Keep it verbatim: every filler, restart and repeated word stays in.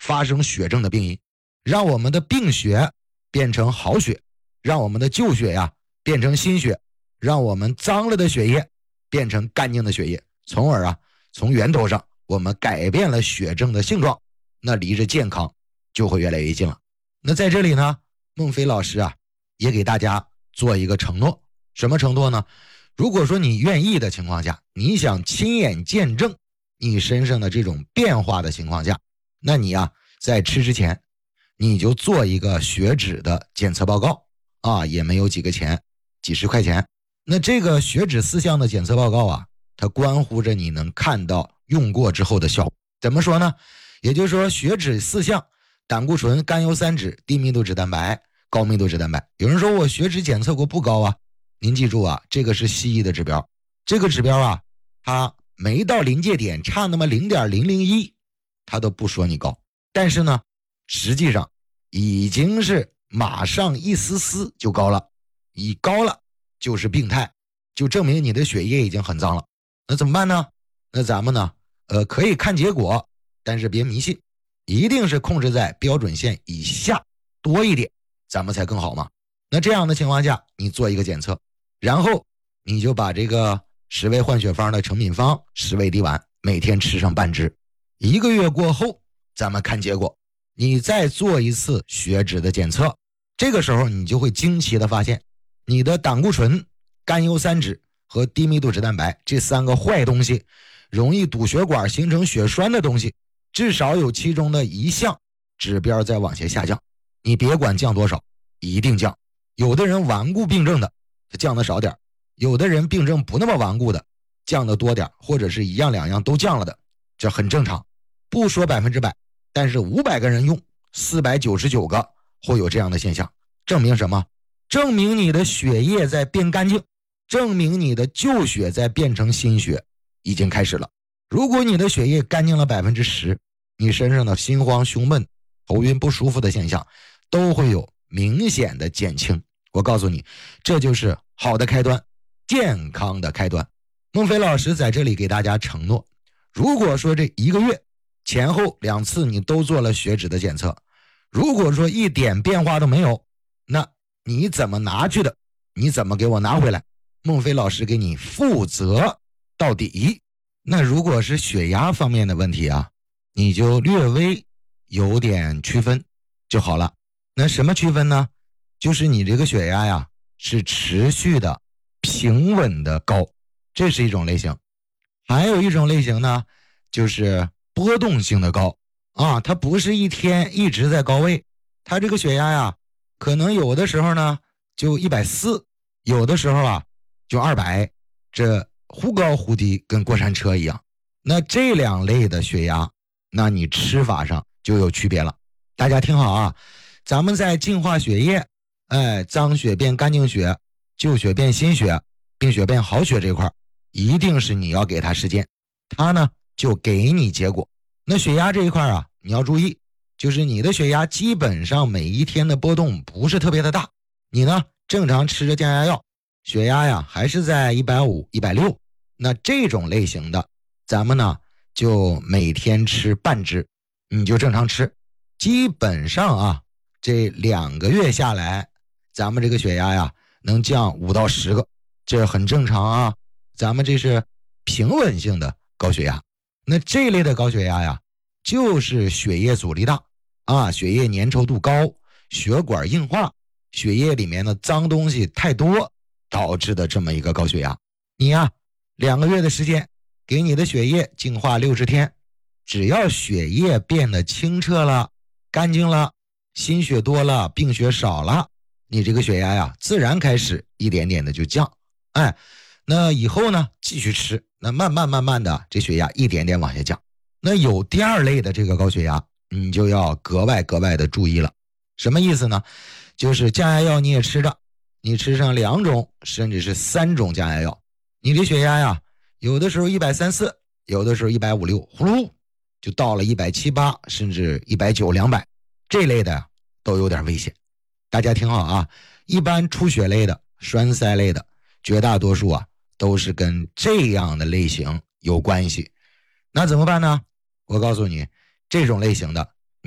发生血症的病因，让我们的病血变成好血，让我们的旧血呀变成新血，让我们脏了的血液变成干净的血液，从而啊从源头上我们改变了血症的性状，那离着健康就会越来越近了。那在这里呢，孟非老师啊也给大家做一个承诺，什么承诺呢？如果说你愿意的情况下，你想亲眼见证你身上的这种变化的情况下，那你啊在吃之前你就做一个血脂的检测报告啊，也没有几个钱，几十块钱。那这个血脂四项的检测报告啊，它关乎着你能看到用过之后的效果。怎么说呢？也就是说血脂四项，胆固醇、甘油三酯、低密度脂蛋白、高密度脂蛋白。有人说我血脂检测过不高啊，您记住啊，这个是西医的指标，这个指标啊它没到临界点，差那么 零点零零一 它都不说你高，但是呢实际上已经是马上一丝丝就高了，一高了就是病态，就证明你的血液已经很脏了。那怎么办呢？那咱们呢呃，可以看结果，但是别迷信，一定是控制在标准线以下多一点，咱们才更好嘛。那这样的情况下，你做一个检测，然后你就把这个十味换血方的成品方十味滴丸每天吃上半支，一个月过后咱们看结果，你再做一次血脂的检测，这个时候你就会惊奇的发现，你的胆固醇、甘油三酯和低密度脂蛋白这三个坏东西，容易堵血管形成血栓的东西，至少有其中的一项指标在往下下降。你别管降多少，一定降。有的人顽固病症的，他降的少点；有的人病症不那么顽固的，降的多点，或者是一样两样都降了的，这很正常。不说百分之百，但是五百个人用，四百九十九个会有这样的现象。证明什么？证明你的血液在变干净，证明你的旧血在变成新血已经开始了。如果你的血液干净了 百分之十， 你身上的心慌、胸闷、头晕不舒服的现象都会有明显的减轻。我告诉你，这就是好的开端，健康的开端。孟非老师在这里给大家承诺，如果说这一个月前后两次你都做了血脂的检测，如果说一点变化都没有，那你怎么拿去的？你怎么给我拿回来？孟非老师给你负责到底。那如果是血压方面的问题啊，你就略微有点区分就好了。那什么区分呢？就是你这个血压呀是持续的平稳的高，这是一种类型。还有一种类型呢，就是波动性的高啊，它不是一天一直在高位，它这个血压呀可能有的时候呢就一百四十，有的时候啊就二百，这忽高忽低，跟过山车一样。那这两类的血压，那你吃法上就有区别了。大家听好啊，咱们在净化血液，哎，脏血变干净血，旧血变新血，病血变好血这块，一定是你要给它时间，它呢就给你结果。那血压这一块啊，你要注意，就是你的血压基本上每一天的波动不是特别的大，你呢正常吃着降压药，血压呀还是在一百五十、一百六十，那这种类型的咱们呢就每天吃半支，你就正常吃。基本上啊这两个月下来，咱们这个血压呀能降五到十个，这很正常啊。咱们这是平稳性的高血压。那这类的高血压呀，就是血液阻力大啊，血液粘稠度高，血管硬化，血液里面的脏东西太多导致的这么一个高血压。你呀两个月的时间给你的血液净化六十天，只要血液变得清澈了、干净了，心血多了，病血少了，你这个血压呀自然开始一点点的就降。哎，那以后呢继续吃，那慢慢慢慢的这血压一点点往下降。那有第二类的这个高血压，你就要格外格外的注意了。什么意思呢？就是降压药你也吃着，你吃上两种甚至是三种降压药，你的血压呀有的时候一百三十四，有的时候一百五十六，呼噜就到了一百七十八，甚至一百九十、两百，这类的都有点危险。大家听好啊，一般出血类的、栓塞类的，绝大多数啊都是跟这样的类型有关系。那怎么办呢？我告诉你，这种类型的